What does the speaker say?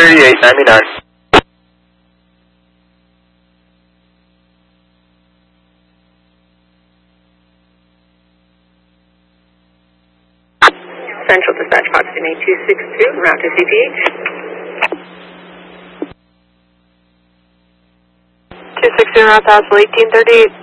1838.99. Central Dispatch, Foxton 8262, route to CPH. 260 route, 1838.